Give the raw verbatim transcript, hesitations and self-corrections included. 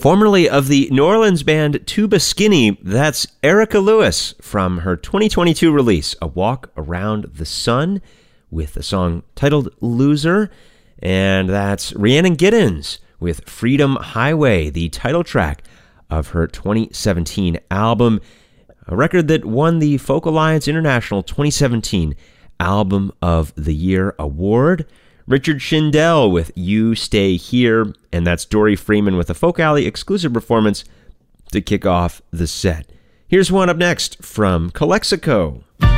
Formerly of the New Orleans band Tuba Skinny, that's Erica Lewis from her twenty twenty-two release, A Walk Around the Sun, with a song titled Loser. And that's Rhiannon Giddens with Freedom Highway, the title track of her twenty seventeen album, a record that won the Folk Alliance International twenty seventeen Album of the Year Award. Richard Shindell with You Stay Here, and that's Dory Freeman with a Folk Alley exclusive performance to kick off the set. Here's one up next from Calexico.